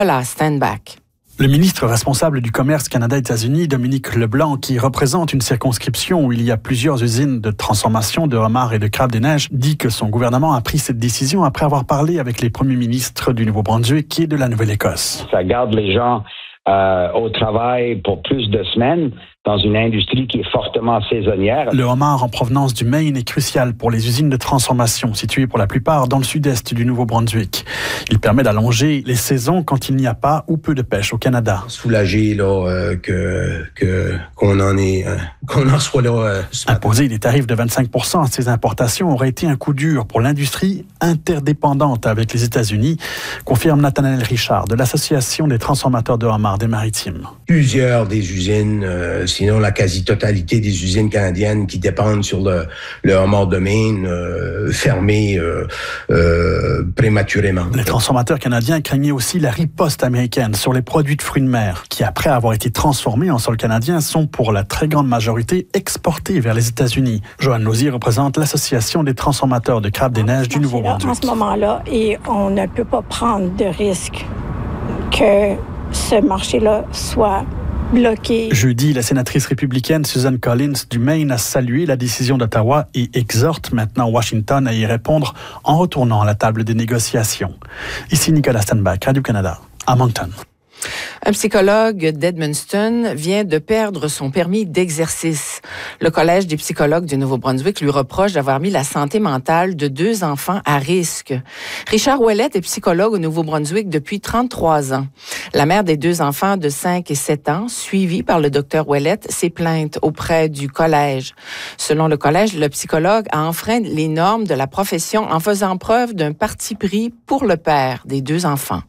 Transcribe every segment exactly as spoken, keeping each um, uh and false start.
Voilà, stand back. Le ministre responsable du commerce Canada-États-Unis, Dominique Leblanc, qui représente une circonscription où il y a plusieurs usines de transformation de homards et de crabes des neiges, dit que son gouvernement a pris cette décision après avoir parlé avec les premiers ministres du Nouveau-Brunswick et de la Nouvelle-Écosse. Ça garde les gens euh, au travail pour plus de semaines dans une industrie qui est fortement saisonnière. Le homard en provenance du Maine est crucial pour les usines de transformation situées pour la plupart dans le sud-est du Nouveau-Brunswick. Il permet d'allonger les saisons quand il n'y a pas ou peu de pêche au Canada. Soulagé là euh, que que qu'on en est euh, qu'on en soit là. Euh, Imposer des tarifs de vingt-cinq pour cent à ces importations aurait été un coup dur pour l'industrie interdépendante avec les États-Unis, confirme Nathanaël Richard de l'Association des transformateurs de homards des Maritimes. Plusieurs des usines euh, sinon la quasi-totalité des usines canadiennes qui dépendent sur le, le homard de Maine euh, fermées euh, euh, prématurément. Les transformateurs canadiens craignaient aussi la riposte américaine sur les produits de fruits de mer, qui après avoir été transformés en sol canadien sont pour la très grande majorité exportés vers les États-Unis. Joanne Lausier représente l'Association des transformateurs de crabes des neiges du Nouveau-Brunswick. En ce moment-là, et on ne peut pas prendre de risque que ce marché-là soit bloqué. Jeudi, la sénatrice républicaine Susan Collins du Maine a salué la décision d'Ottawa et exhorte maintenant Washington à y répondre en retournant à la table des négociations. Ici Nicolas Stanback, Radio-Canada, à Moncton. Un psychologue d'Edmundston vient de perdre son permis d'exercice. Le Collège des psychologues du Nouveau-Brunswick lui reproche d'avoir mis la santé mentale de deux enfants à risque. Richard Ouellette est psychologue au Nouveau-Brunswick depuis trente-trois ans. La mère des deux enfants de cinq et sept ans, suivie par le docteur Ouellette, s'est plainte auprès du collège. Selon le collège, le psychologue a enfreint les normes de la profession en faisant preuve d'un parti pris pour le père des deux enfants.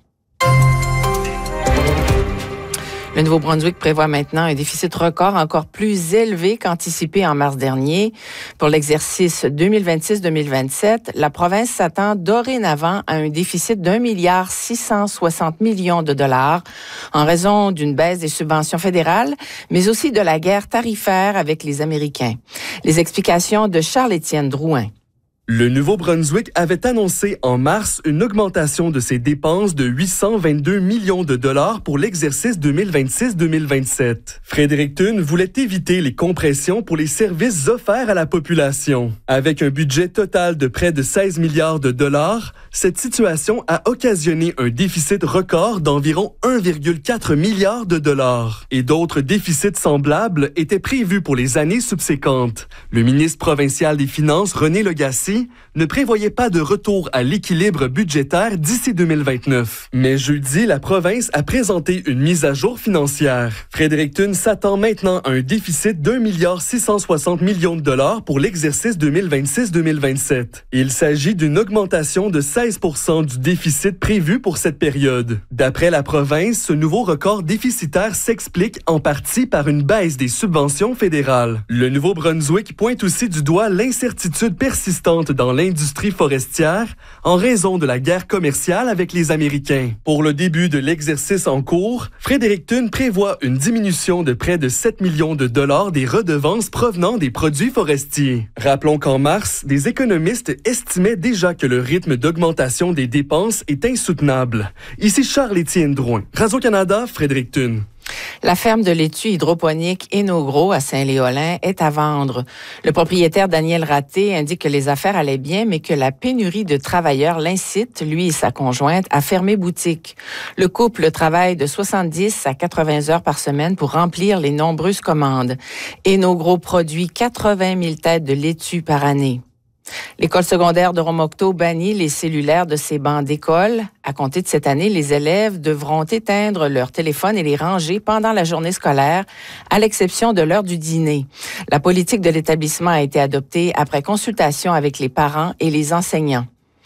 Le Nouveau-Brunswick prévoit maintenant un déficit record encore plus élevé qu'anticipé en mars dernier. Pour l'exercice deux mille vingt-six deux mille vingt-sept, la province s'attend dorénavant à un déficit d'un milliard six cent soixante millions de dollars en raison d'une baisse des subventions fédérales, mais aussi de la guerre tarifaire avec les Américains. Les explications de Charles-Étienne Drouin. Le Nouveau-Brunswick avait annoncé en mars une augmentation de ses dépenses de huit cent vingt-deux millions de dollars pour l'exercice deux mille vingt-six deux mille vingt-sept. Fredericton voulait éviter les compressions pour les services offerts à la population. Avec un budget total de près de seize milliards de dollars, cette situation a occasionné un déficit record d'environ un virgule quatre milliard de dollars. Et d'autres déficits semblables étaient prévus pour les années subséquentes. Le ministre provincial des Finances, René Legacy, ne prévoyait pas de retour à l'équilibre budgétaire d'ici deux mille vingt-neuf. Mais jeudi, la province a présenté une mise à jour financière. Fredericton s'attend maintenant à un déficit d'un milliard six cent soixante millions de dollars pour l'exercice deux mille vingt-six deux mille vingt-sept. Il s'agit d'une augmentation de seize pour cent du déficit prévu pour cette période. D'après la province, ce nouveau record déficitaire s'explique en partie par une baisse des subventions fédérales. Le Nouveau-Brunswick pointe aussi du doigt l'incertitude persistante dans l'industrie forestière en raison de la guerre commerciale avec les Américains. Pour le début de l'exercice en cours, Fredericton prévoit une diminution de près de sept millions de dollars des redevances provenant des produits forestiers. Rappelons qu'en mars, des économistes estimaient déjà que le rythme d'augmentation des dépenses est insoutenable. Ici Charles-Étienne Drouin, Radio-Canada, Fredericton. La ferme de laitue hydroponique Enogro à Saint-Léolin est à vendre. Le propriétaire Daniel Raté indique que les affaires allaient bien, mais que la pénurie de travailleurs l'incite, lui et sa conjointe, à fermer boutique. Le couple travaille de soixante-dix à quatre-vingts heures par semaine pour remplir les nombreuses commandes. Enogro produit quatre-vingt mille têtes de laitue par année. L'école secondaire de Romocto bannit les cellulaires de ses bancs d'école. À compter de cette année, les élèves devront éteindre leur téléphone et les ranger pendant la journée scolaire, à l'exception de l'heure du dîner. La politique de l'établissement a été adoptée après consultation avec les parents et les enseignants.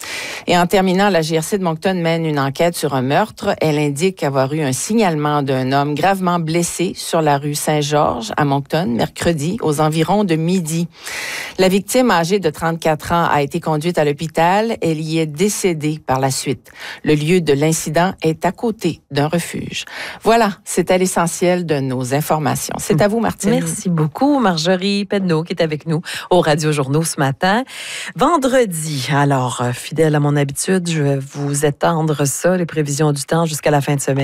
Et en terminant, la G R C de Moncton mène une enquête sur un meurtre. Elle indique avoir eu un signalement d'un homme gravement blessé sur la rue Saint-Georges à Moncton, mercredi, aux environs de midi. La victime, âgée de trente-quatre ans, a été conduite à l'hôpital. Elle y est décédée par la suite. Le lieu de l'incident est à côté d'un refuge. Voilà, c'était l'essentiel de nos informations. C'est à vous, Martine. Merci beaucoup, Marjorie Pedneau, qui est avec nous au Radio Journaux ce matin. Vendredi, alors, fidèle à mon habitude, je vais vous étendre ça, les prévisions du temps jusqu'à la fin de semaine.